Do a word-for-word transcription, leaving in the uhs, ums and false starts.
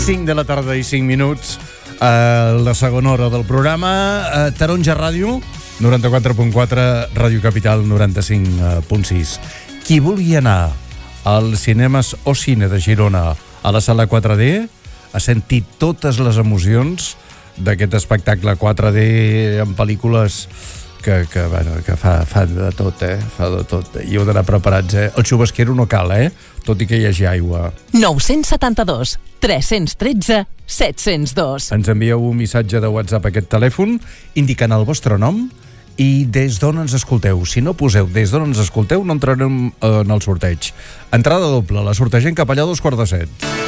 cinc de la tarda i cinc minuts, a la segona hora del programa, a Taronja Ràdio, noranta-quatre punt quatre, Ràdio Capital, noranta-cinc punt sis. Qui vulgui anar als cinemes o cine de Girona, a la sala quatre D, ha sentit totes les emocions d'aquest espectacle quatre D en pel·lícules que, que, bueno, que fa, fa de tot, eh? Fa de tot. I heu d'anar preparats, eh? El xubasquero no cal, eh? Tot i que hi hagi aigua. nou-cents setanta-dos, tres-cents tretze, set-cents dos. Ens envieu un missatge de WhatsApp a aquest telèfon indicant el vostre nom i des d'on ens escolteu. Si no poseu des d'on ens escolteu, no entrarem en el sorteig. Entrada doble, la sortegem cap allà a dos quarts de set.